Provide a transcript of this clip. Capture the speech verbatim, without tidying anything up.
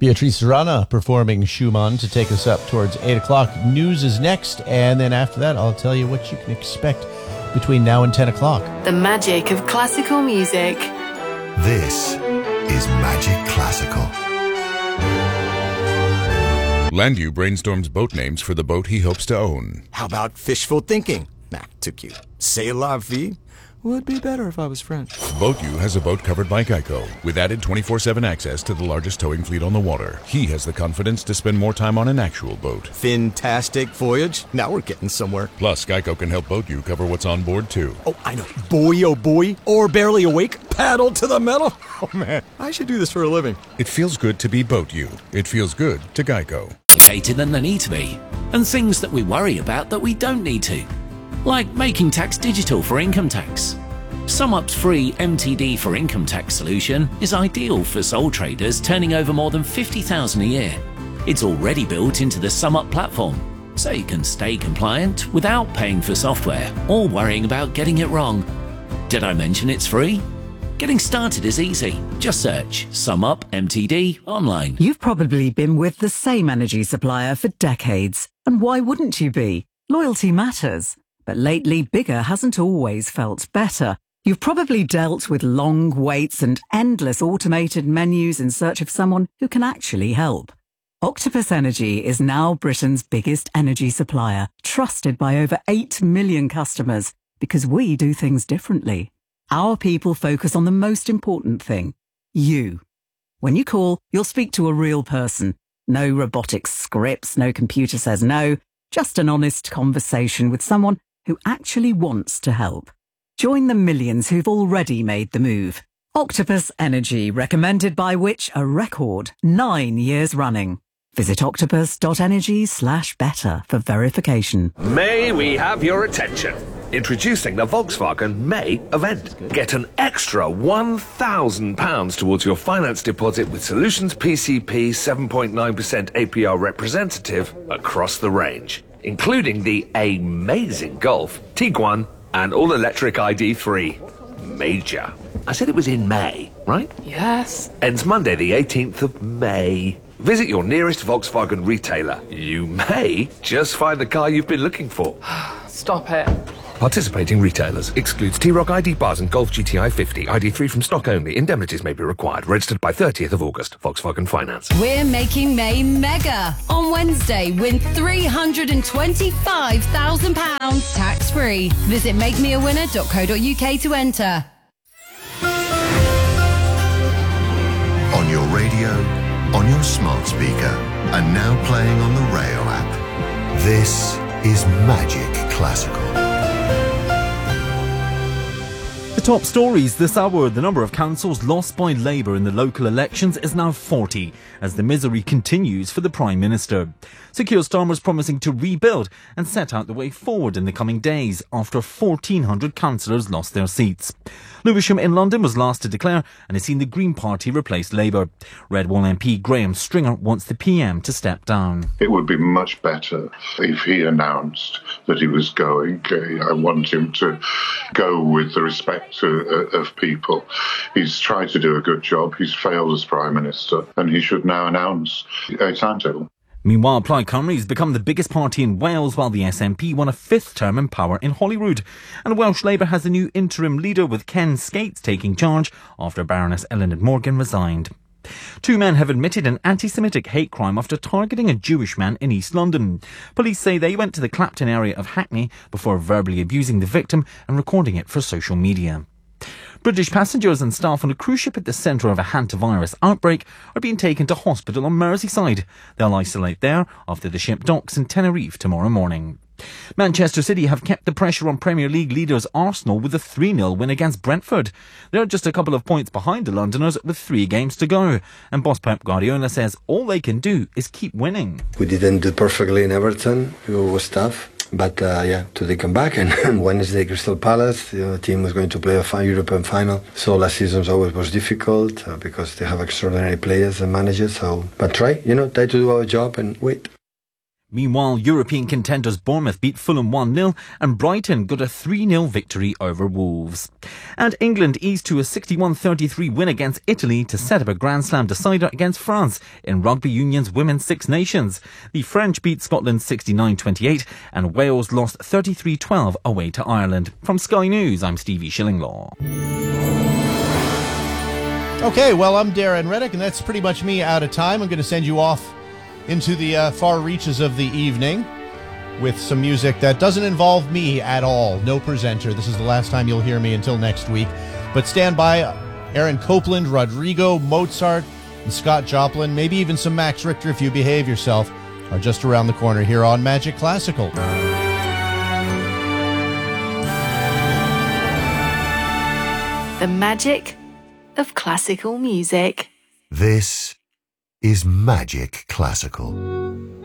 Beatrice Rana performing Schumann to take us up towards eight o'clock. News is next, and then after that, I'll tell you what you can expect between now and ten o'clock. The magic of classical music. This is Magic Classical. Landu brainstorms boat names for the boat he hopes to own. How about fishful thinking? Nah, too cute. C'est la vie? Would be better if I was French. BoatU has a boat covered by Geico, with added twenty-four seven access to the largest towing fleet on the water. He has the confidence to spend more time on an actual boat. Fantastic voyage. Now we're getting somewhere. Plus, Geico can help BoatU cover what's on board, too. Oh, I know. Boy, oh boy. Or barely awake. Paddle to the metal. Oh, man. I should do this for a living. It feels good to be BoatU. It feels good to Geico. Complicated than they need to be. And things that we worry about that we don't need to. Like making tax digital for income tax. SumUp's free M T D for income tax solution is ideal for sole traders turning over more than fifty thousand dollars a year. It's already built into the SumUp platform, so you can stay compliant without paying for software or worrying about getting it wrong. Did I mention it's free? Getting started is easy. Just search SumUp M T D online. You've probably been with the same energy supplier for decades. And why wouldn't you be? Loyalty matters. But lately, bigger hasn't always felt better. You've probably dealt with long waits and endless automated menus in search of someone who can actually help. Octopus Energy is now Britain's biggest energy supplier, trusted by over eight million customers, because we do things differently. Our people focus on the most important thing, you. When you call, you'll speak to a real person. No robotic scripts, no computer says no, just an honest conversation with someone who actually wants to help. Join the millions who've already made the move. Octopus Energy, recommended by which a record nine years running. Visit octopus.energy slash better for verification. May we have your attention? Introducing the Volkswagen May event. Get an extra one thousand pounds towards your finance deposit with Solutions P C P seven point nine percent A P R representative across the range, including the amazing Golf, Tiguan, and all-electric I D three. Major. I said it was in May, right? Yes. Ends Monday the eighteenth of May. Visit your nearest Volkswagen retailer. You may just find the car you've been looking for. Stop it. Participating retailers. Excludes T-Roc I D bars and Golf G T I fifty. I D three from stock only. Indemnities may be required. Registered by thirtieth of August. Volkswagen Finance. We're making May mega. On Wednesday, win three hundred twenty-five thousand pounds tax-free. Visit make me a winner dot co dot uk to enter. On your radio, on your smart speaker, and now playing on the Rail app. This is Magic Classical. The top stories this hour: the number of councils lost by Labour in the local elections is now forty, as the misery continues for the Prime Minister. Sir Keir Starmer's promising to rebuild and set out the way forward in the coming days after fourteen hundred councillors lost their seats. Lewisham in London was last to declare and has seen the Green Party replace Labour. Redwall M P Graham Stringer wants the P M to step down. It would be much better if he announced that he was going. I want him to go with the respect to, uh, of people. He's tried to do a good job. He's failed as Prime Minister, and he should now announce a timetable. Meanwhile, Plaid Cymru has become the biggest party in Wales, while the S N P won a fifth term in power in Holyrood. And Welsh Labour has a new interim leader, with Ken Skates taking charge after Baroness Eluned Morgan resigned. Two men have admitted an anti-Semitic hate crime after targeting a Jewish man in East London. Police say they went to the Clapton area of Hackney before verbally abusing the victim and recording it for social media. British passengers and staff on a cruise ship at the centre of a hantavirus outbreak are being taken to hospital on Merseyside. They'll isolate there after the ship docks in Tenerife tomorrow morning. Manchester City have kept the pressure on Premier League leaders Arsenal with a three nil win against Brentford. They're just a couple of points behind the Londoners with three games to go. And boss Pep Guardiola says all they can do is keep winning. We didn't do perfectly in Everton. It was tough. But uh, yeah, today come back, and, and Wednesday Crystal Palace, the team was going to play a fi- European final. So last season always was difficult uh, because they have extraordinary players and managers. So, but try, you know, try to do our job and wait. Meanwhile, European contenders Bournemouth beat Fulham one nil and Brighton got a three nil victory over Wolves. And England eased to a sixty-one thirty-three win against Italy to set up a Grand Slam decider against France in Rugby Union's Women's Six Nations. The French beat Scotland sixty-nine twenty-eight and Wales lost thirty-three twelve away to Ireland. From Sky News, I'm Stevie Shillinglaw. Okay, well, I'm Darren Reddick, and that's pretty much me out of time. I'm going to send you off into the uh, far reaches of the evening with some music that doesn't involve me at all. No presenter. This is the last time you'll hear me until next week. But stand by. Aaron Copland, Rodrigo, Mozart, and Scott Joplin, maybe even some Max Richter if you behave yourself, are just around the corner here on Magic Classical. The magic of classical music. This is Magic Classical.